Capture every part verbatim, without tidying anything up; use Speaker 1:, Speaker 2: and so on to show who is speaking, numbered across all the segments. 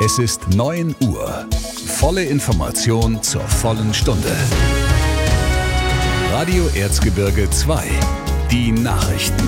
Speaker 1: Es ist neun Uhr. Volle Information zur vollen Stunde. Radio Erzgebirge zwei. Die Nachrichten.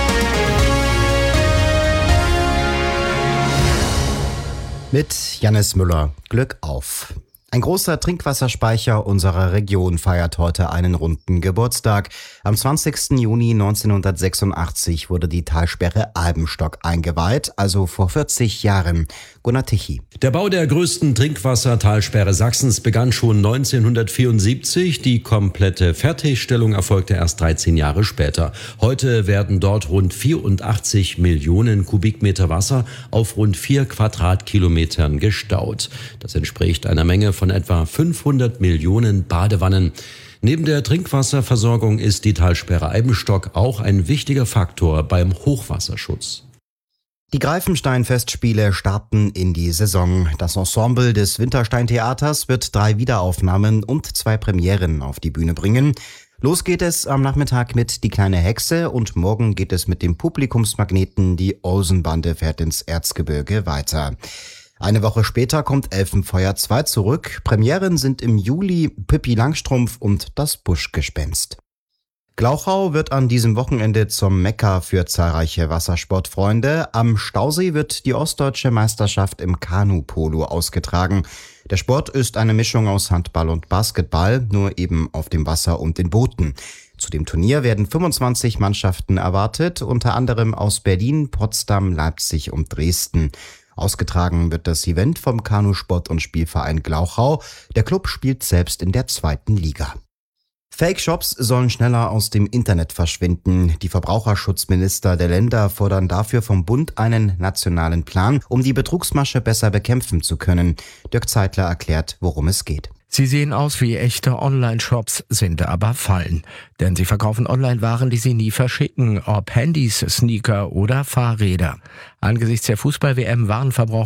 Speaker 2: Mit Jannis Müller. Glück auf. Ein großer Trinkwasserspeicher unserer Region feiert heute einen runden Geburtstag. Am zwanzigsten Juni neunzehnhundertsechsundachtzig wurde die Talsperre Albenstock eingeweiht, also vor vierzig Jahren. Gunnar Tichy.
Speaker 3: Der Bau der größten Trinkwassertalsperre Sachsens begann schon neunzehnhundertvierundsiebzig. Die komplette Fertigstellung erfolgte erst dreizehn Jahre später. Heute werden dort rund vierundachtzig Millionen Kubikmeter Wasser auf rund vier Quadratkilometern gestaut. Das entspricht einer Menge von etwa fünfhundert Millionen Badewannen. Neben der Trinkwasserversorgung ist die Talsperre Albenstock auch ein wichtiger Faktor beim Hochwasserschutz.
Speaker 2: Die Greifenstein-Festspiele starten in die Saison. Das Ensemble des Winterstein-Theaters wird drei Wiederaufnahmen und zwei Premieren auf die Bühne bringen. Los geht es am Nachmittag mit Die kleine Hexe und morgen geht es mit dem Publikumsmagneten Die Olsenbande fährt ins Erzgebirge weiter. Eine Woche später kommt Elfenfeuer zwei zurück. Premieren sind im Juli Pippi Langstrumpf und Das Buschgespenst. Glauchau wird an diesem Wochenende zum Mekka für zahlreiche Wassersportfreunde. Am Stausee wird die ostdeutsche Meisterschaft im Kanu-Polo ausgetragen. Der Sport ist eine Mischung aus Handball und Basketball, nur eben auf dem Wasser und in Booten. Zu dem Turnier werden fünfundzwanzig Mannschaften erwartet, unter anderem aus Berlin, Potsdam, Leipzig und Dresden. Ausgetragen wird das Event vom Kanusport- und Spielverein Glauchau. Der Club spielt selbst in der zweiten Liga. Fake-Shops sollen schneller aus dem Internet verschwinden. Die Verbraucherschutzminister der Länder fordern dafür vom Bund einen nationalen Plan, um die Betrugsmasche besser bekämpfen zu können. Dirk Zeitler erklärt, worum es geht.
Speaker 4: Sie sehen aus wie echte Online-Shops, sind aber Fallen. Denn sie verkaufen Online-Waren, die sie nie verschicken, ob Handys, Sneaker oder Fahrräder. Angesichts der Fußball-W M warnen Verbraucher